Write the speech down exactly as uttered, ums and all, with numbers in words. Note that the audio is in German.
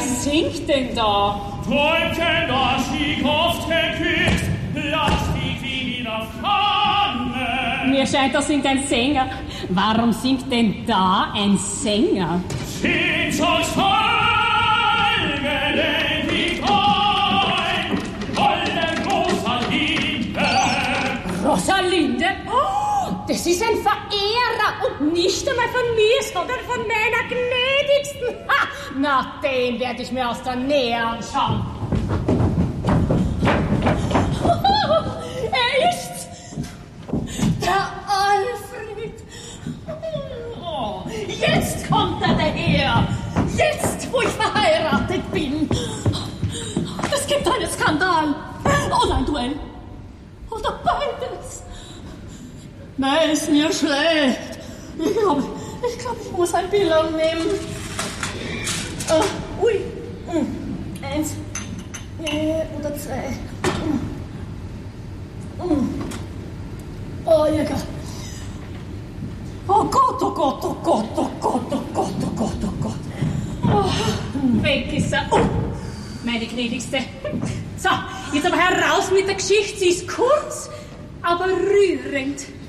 singt denn da? Träumten da stieg oft der Küss, da stieg sie wieder Flamme. Mir scheint, da singt ein Sänger. Warum singt denn da ein Sänger? Sind schon Folge, denk ich ein, holde Rosalinde. Rosalinde? Oh, das ist ein Verehrer und nicht einmal von mir, sondern von meiner Gnädigsten. Ha, na, den werde ich mir aus der Nähe anschauen. Er ist der Alfred. Oh, jetzt kommt er daher. Jetzt, wo ich verheiratet bin. Es gibt einen Skandal. Oder ein Duell. Oder beides. Nein, ist mir schlecht. Ich glaube, ich, glaub, ich muss ein Pillerl nehmen. Uh, ui. Mm. Eins. Äh, oder zwei. Mm. Mm. Oh, ja, Gott. Oh Gott, oh Gott, oh Gott, oh Gott, oh Gott, oh Gott, oh Gott. Oh, weg ist er. Oh, meine Gnädigste. So, jetzt aber heraus mit der Geschichte. Sie ist kurz, aber rührend.